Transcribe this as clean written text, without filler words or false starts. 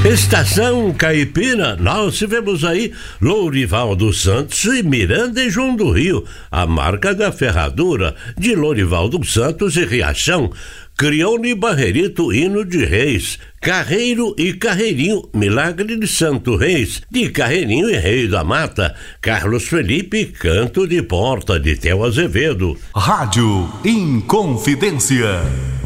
Estação Caipira, nós tivemos aí Lourival dos Santos e Miranda e João do Rio, a marca da ferradura de Lourival dos Santos e Riachão, Crione Barrerito, hino de Reis, Carreiro e Carreirinho, Milagre de Santo Reis, de Carreirinho e Rei da Mata, Carlos Felipe, Canto de Porta, de Theo Azevedo. Rádio Inconfidência.